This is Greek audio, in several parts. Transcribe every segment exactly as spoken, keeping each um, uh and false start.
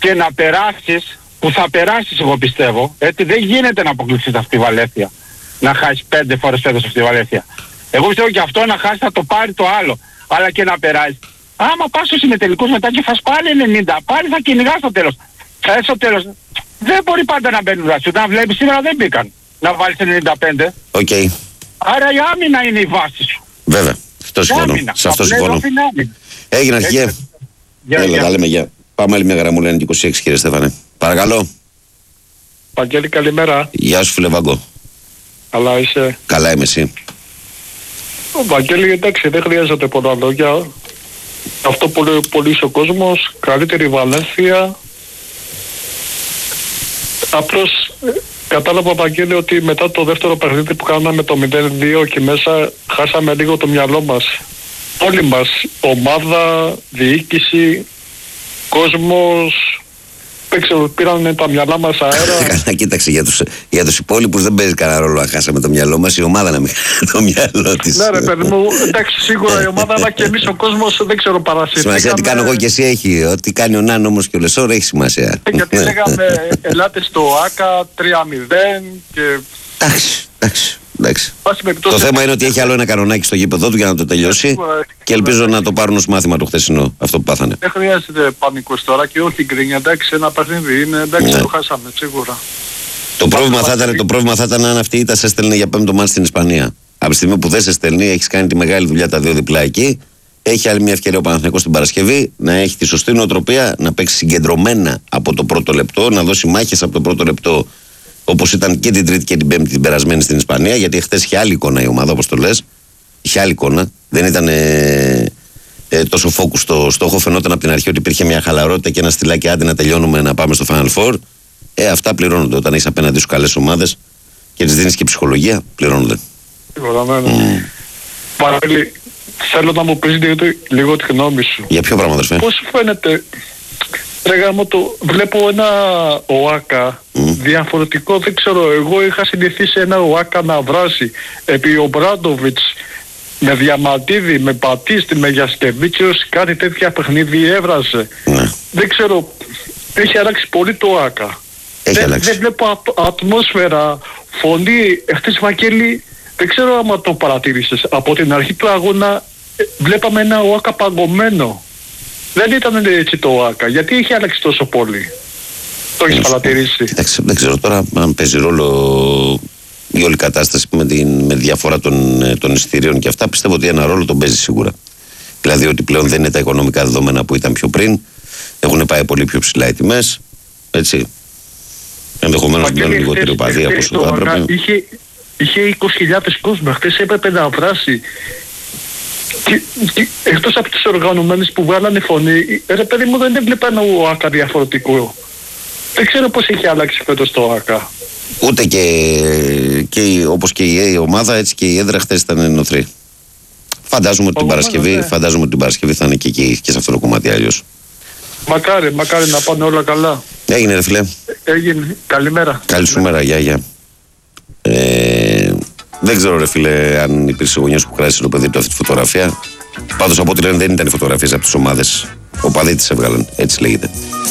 και να περάσεις, που θα περάσεις εγώ πιστεύω, έτσι δεν γίνεται να αποκλείσεις αυτή η Βαλένθια. Να χάσεις πέντε φορές φέτος αυτή η Βαλένθια. Εγώ πιστεύω και αυτό να χάσει θα το πάρει το άλλο. Αλλά και να περάσει. Άμα πας στους συμμετελικούς μετά και φας πάλι ενενήντα, πάλι θα κυνηγάς στο τέλος. Θα έρθει στο τέλος. Δεν μπορεί πάντα να μπαίνουν δράση. Όταν βλέπεις σήμερα δεν μπήκαν. Να βάλεις ενενήντα πέντε. Οκ. Okay. Άρα η άμυνα είναι η βάση σου. Βέβαια. Αυτό συμφωνώ. Σε αυτό συμφωνώ. Έγινε αρχηγέ. Έλα, τα λέμε γεια. Πάμε άλλη μια γραμμούλα είναι είκοσι έξι κύριε Στέφανε. Παρακαλώ. Παγγέλη, καλημέρα. Γεια σου φίλε Βαγκό. Καλά είσαι? Καλά είμαι εσύ? Ο Βαγγέλη, εντάξει, δεν χρειάζεται πολλά λόγια. Αυτό που λέει πολύ ο κόσμος, καλύτερη Βαλένθια. Απλώς κατάλαβα, Βαγγέλη, ότι μετά το δεύτερο παιχνίδι που κάναμε το μηδέν δύο και μέσα χάσαμε λίγο το μυαλό μας. Όλοι μας, ομάδα, διοίκηση, κόσμος, δεν ξέρω, πήραν τα μυαλά μας αέρα. Καλά, κοίταξε, για τους, για τους υπόλοιπους δεν παίζει κανένα ρόλο να χάσαμε το μυαλό μας, η ομάδα να μην χάσει το μυαλό της. Ναι ρε παιδί μου, εντάξει, σίγουρα η ομάδα, αλλά και εμείς ο κόσμος, δεν ξέρω, παρασυρθήκαμε. Σημασία τι κάνω εγώ και εσύ έχει, ό,τι κάνει ο Νάν όμως και ο Λεσόρ έχει σημασία. Γιατί λέγαμε ελάτε στο ΆΚΑ τρία μηδέν και... Εντάξει, εντάξει. Εντάξει. Το θέμα είναι ότι έχει άλλο ένα κανονάκι στο γήπεδο του για να το τελειώσει και ελπίζω να το πάρουν ως μάθημα το χθεσινό, αυτό που πάθανε. Δεν χρειάζεται πανικός τώρα και όχι γκρίνια, εντάξει, ένα παιχνίδι είναι, εντάξει, ναι. Το χάσαμε σίγουρα. Το πρόβλημα, θα ήταν, το πρόβλημα θα ήταν αν αυτή η ήττα σε έστελνε για πέμπτο μάτς στην Ισπανία. Από τη στιγμή που δεν σε στέλνει, έχεις κάνει τη μεγάλη δουλειά τα δύο διπλά εκεί, έχει άλλη μια ευκαιρία ο Παναθηναϊκός την Παρασκευή να έχει τη σωστή νοοτροπία, να παίξει συγκεντρωμένα από το πρώτο λεπτό, να δώσει μάχες από το πρώτο λεπτό. Όπως ήταν και την Τρίτη και την Πέμπτη την περασμένη στην Ισπανία, γιατί χθες είχε άλλη εικόνα η ομάδα, όπως το λες. Είχε άλλη εικόνα. Δεν ήταν ε, ε, τόσο focus στο στόχο. Φαινόταν από την αρχή ότι υπήρχε μια χαλαρότητα και ένα στυλάκι, άντε να τελειώνουμε να πάμε στο Final Four. Ε, αυτά πληρώνονται. Όταν έχεις απέναντι σου καλές ομάδες και τις δίνεις και ψυχολογία, πληρώνονται. Mm. Παρέλη, θέλω να μου πεις λίγο τη γνώμη σου. Για ποιο πράγμα, αδερφέ? Πώς φαίνεται? Ρε γάμο το, βλέπω ένα ΟΑΚΑ mm. διαφορετικό, δεν ξέρω, εγώ είχα συνηθίσει ένα ΟΑΚΑ να βράσει επί ο Μπράντοβιτς με Διαμαντίδη, με Πατίστη, με Γιασκεβίτσιος, κάτι τέτοια παιχνίδι έβραζε. Mm. Δεν ξέρω, έχει αλλάξει πολύ το ΟΑΚΑ. Δεν, δεν βλέπω ατ, ατμόσφαιρα, φωνή, εχθές Βαγγέλη, δεν ξέρω άμα το παρατήρησες, από την αρχή του αγώνα βλέπαμε ένα ΟΑΚΑ παγωμένο. Δεν ήταν έτσι το ΟΑΚΑ. Γιατί έχει αλλάξει τόσο πολύ? Το έχεις παρατηρήσει? Κοιτάξτε, δεν ξέρω τώρα αν παίζει ρόλο η όλη κατάσταση με, την, με διαφορά των, των εισιτηρίων και αυτά. Πιστεύω ότι ένα ρόλο τον παίζει σίγουρα. Δηλαδή ότι πλέον δεν είναι τα οικονομικά δεδομένα που ήταν πιο πριν. Έχουν πάει πολύ πιο ψηλά οι τιμές. Έτσι. Ενδεχομένως να μπαίνουν λιγότερο παδί από όσο θα έπρεπε. Είχε, είχε είκοσι χιλιάδες κόσμο. Χθες έπρεπε να βράσει. Και, και, εκτός από τους οργανωμένους που βγάλανε φωνή, ρε παιδί μου, δεν έβλεπα ένα ΟΑΚΑ διαφορετικό. Δεν ξέρω πώς έχει αλλάξει φέτος το ΟΑΚΑ. Ούτε και, και όπως και η ομάδα, έτσι και η έδρα χθες ήταν νοθρή. Φαντάζομαι ότι την Παρασκευή, ναι. φαντάζομαι ότι την Παρασκευή θα είναι και εκεί και σε αυτό το κομμάτι αλλιώς. Μακάρι, μακάρι να πάνε όλα καλά. Έγινε ρε φίλε. Έγινε. Καλημέρα. Καλή σου μέρα, γεια γεια. Ε, δεν ξέρω ρε φίλε αν υπήρξε γονιός που κράτησε το παιδί του αυτή τη φωτογραφία. Πάντως από ό,τι λένε δεν ήταν οι φωτογραφίες από τις ομάδες. Ο παδί τις έβγαλαν, έτσι λέγεται.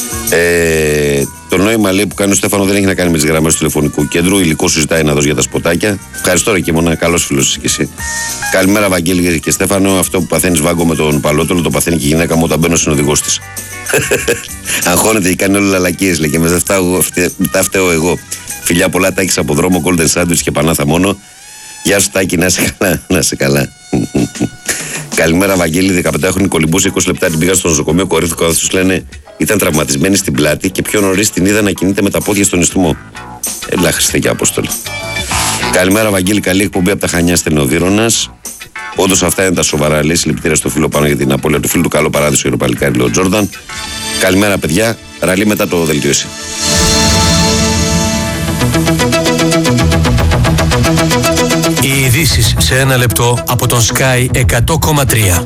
Ε, το νόημα λέει που κάνει ο Στέφανο δεν έχει να κάνει με τις γραμμές του τηλεφωνικού κέντρου. Υλικό σου ζητάει να δώσει για τα σποτάκια. Ευχαριστώ ρε Κίμωνα, καλός φίλος είσαι και εσύ. Καλημέρα Βαγγέλη και Στέφανο. Αυτό που παθαίνεις Βάγκο με τον Παλότολο το παθαίνει και η γυναίκα μου όταν μπαίνω στην οδηγός της. Αγχώνεται και κάνει όλες λαλακίες λέει και μετά φταίω εγώ. Φιλιά πολλά τάκης από δρόμο, golden sandwich και πανάθα μόνο. Γεια σου Τάκη, να είσαι καλά. Να είσαι καλά. Καλημέρα Βαγγέλη, δεκαπέντε έχουν κολυμπούσε είκοσι λεπτά την πήγα στο νοσοκομείο Κορίνθου καθώς τους λένε ήταν τραυματισμένη στην πλάτη και πιο νωρίς την είδα να κινείται με τα πόδια στον ιστιμό. Ελά Χριστέ και Απόστολε. Καλημέρα Βαγγέλη, καλή εκπομπή από τα Χανιά Στενοδύρωνας. Όντως αυτά είναι τα σοβαρά, λέει συλληπιτήρια στο φίλο πάνω για την απώλεια του φίλου του. Καλό παράδεισο Ιεροπαλικάρι, λέει ο Τζόρνταν. Καλημέρα παιδιά, ραλί μετά το δελτίωση. Οι ειδήσεις σε ένα λεπτό από τον Sky εκατό κόμμα τρία.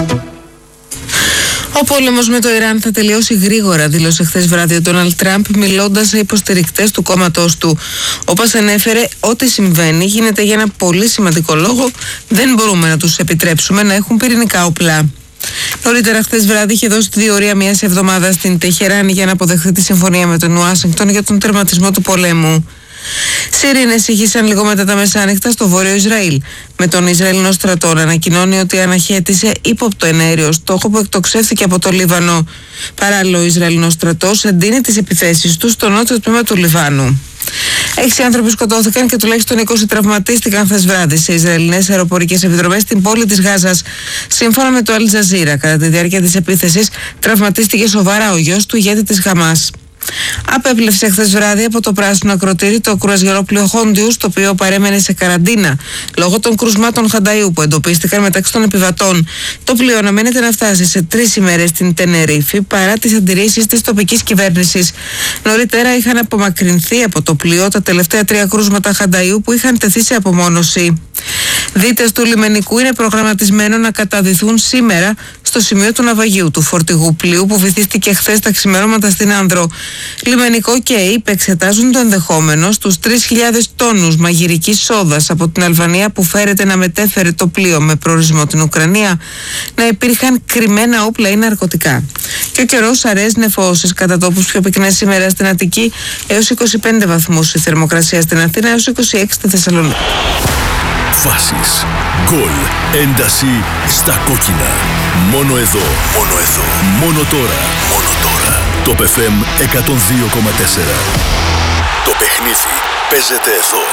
Ο πόλεμος με το Ιράν θα τελειώσει γρήγορα, δήλωσε χθες βράδυ ο Ντόναλντ Τραμπ, μιλώντας σε υποστηρικτές του κόμματός του. Όπως ανέφερε, ό,τι συμβαίνει γίνεται για ένα πολύ σημαντικό λόγο. Δεν μπορούμε να τους επιτρέψουμε να έχουν πυρηνικά όπλα. Νωρίτερα χθες βράδυ είχε δώσει τη διορία μιας εβδομάδας στην Τεχεράνη για να αποδεχθεί τη συμφωνία με τον Ουάσιγκτον για τον τερματισμό του πολέμου. Σιρήνες ηχήσαν λίγο μετά τα μεσάνυχτα στο βόρειο Ισραήλ, με τον Ισραηλινό στρατό να ανακοινώνει ότι αναχέτησε ύποπτο εναέριο στόχο που εκτοξεύθηκε από το Λίβανο. Παράλληλο, ο Ισραηλινός στρατός εντείνει τις επιθέσεις του στο νότιο τμήμα του Λιβάνου. Έξι άνθρωποι σκοτώθηκαν και τουλάχιστον είκοσι τραυματίστηκαν χθες βράδυ σε Ισραηλινές αεροπορικές επιδρομές στην πόλη της Γάζας. Σύμφωνα με το Αλ Τζαζίρα, κατά τη διάρκεια της επίθεσης τραυματίστηκε σοβαρά ο γιος του ηγέτη της Χαμάς. Απέπλευσε χθες βράδυ από το πράσινο ακροτήρι το κρουαζιερόπλοιο Χόντιους, το οποίο παρέμενε σε καραντίνα λόγω των κρουσμάτων Χανταϊού που εντοπίστηκαν μεταξύ των επιβατών. Το πλοίο αναμένεται να φτάσει σε τρεις ημέρες στην Τενερίφη παρά τις αντιρρήσεις της τοπικής κυβέρνησης. Νωρίτερα είχαν απομακρυνθεί από το πλοίο τα τελευταία τρία κρούσματα Χανταϊού που είχαν τεθεί σε απομόνωση. Δίτες του λιμενικού είναι προγραμματισμένο να καταδυθούν σήμερα στο σημείο του ναυαγίου του φορτηγού πλοίου που βυθίστηκε χθες τα ξημερώματα στην Άνδρο. Λιμενικό και ΕΙΠ εξετάζουν το ενδεχόμενο στους τρεις χιλιάδες τόνους μαγειρικής σόδας από την Αλβανία που φέρεται να μετέφερε το πλοίο με προορισμό την Ουκρανία να υπήρχαν κρυμμένα όπλα ή ναρκωτικά. Και ο καιρός αραιές νεφώσεις κατά τόπους πιο πυκνές σήμερα στην Αττική έως είκοσι πέντε βαθμούς, η θερμοκρασία στην Αθήνα έως είκοσι έξι στη Θεσσαλονίκη. Φάσεις, γκολ, ένταση στα κόκκινα. Μόνο εδώ, μόνο εδώ, μόνο τώρα, μόνο τώρα. Το Top εφ εμ εκατόν δύο κόμμα τέσσερα. Το παιχνίδι παίζεται εδώ.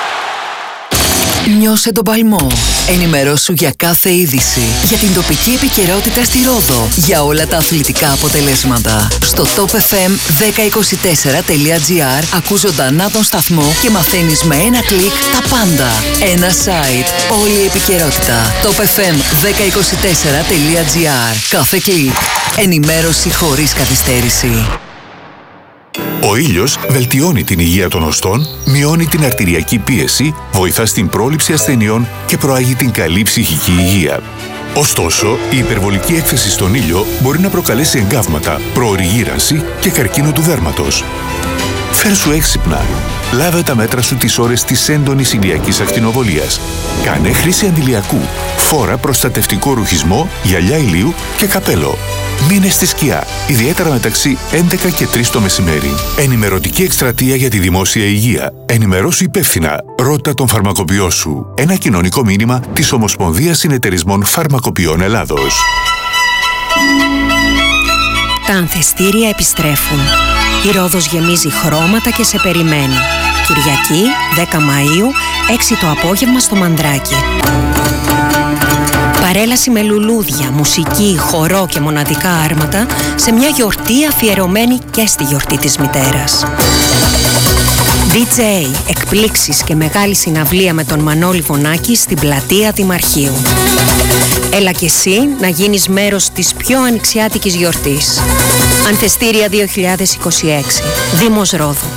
Νιώσε τον παλμό. Ενημερώσου για κάθε είδηση. Για την τοπική επικαιρότητα στη Ρόδο. Για όλα τα αθλητικά αποτελέσματα. Στο top f m δέκα είκοσι τέσσερα τελεία gr ακούς ζωντανά τον σταθμό και μαθαίνεις με ένα κλικ τα πάντα. Ένα site. Όλη η επικαιρότητα. top f m δέκα είκοσι τέσσερα τελεία gr. Κάθε κλικ. Ενημέρωση χωρίς καθυστέρηση. Ο ήλιος βελτιώνει την υγεία των οστών, μειώνει την αρτηριακή πίεση, βοηθά στην πρόληψη ασθενειών και προάγει την καλή ψυχική υγεία. Ωστόσο, η υπερβολική έκθεση στον ήλιο μπορεί να προκαλέσει εγκάβματα, προωρή γύρανση και καρκίνο του δέρματος. Φέρσου έξυπνα. Λάβε τα μέτρα σου τις ώρες της έντονης ηλιακής ακτινοβολίας. Κάνε χρήση αντιλιακού. Φόρα προστατευτικό ρουχισμό, γυαλιά ηλίου και καπέλο. Μείνε στη σκιά, ιδιαίτερα μεταξύ έντεκα και τρεις το μεσημέρι. Ενημερωτική εκστρατεία για τη δημόσια υγεία. Ενημερώσου υπεύθυνα. Ρώτα τον φαρμακοποιό σου. Ένα κοινωνικό μήνυμα της Ομοσπονδίας Συνεταιρισμών Φαρμακοποιών Ελλάδος. Τα ανθεστήρια επιστρέφουν. Η Ρόδος γεμίζει χρώματα και σε περιμένει. Κυριακή, δέκα Μαΐου, έξι το απόγευμα στο Μανδράκι. Παρέλαση με λουλούδια, μουσική, χορό και μοναδικά άρματα σε μια γιορτή αφιερωμένη και στη γιορτή της μητέρας. ντι τζέι, εκπλήξεις και μεγάλη συναυλία με τον Μανώλη Βονάκη στην πλατεία Δημαρχείου. Έλα και εσύ να γίνεις μέρος της πιο ανοιξιάτικης γιορτής. Ανθεστήρια δύο χιλιάδες είκοσι έξι, Δήμος Ρόδου.